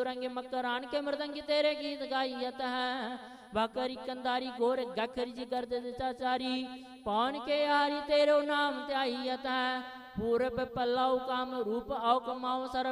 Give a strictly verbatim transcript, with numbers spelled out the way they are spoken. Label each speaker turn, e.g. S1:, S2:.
S1: चुरंग मकर आन के मृदंग तेरे गीत गाइयत है। बाकरी कंदारी गोर गखरी जी गर्द चाचारी पौन के हारी तेरो नाम त्याइयत है। पूरब पल्लाऊ काम रूप औ कमाओ सर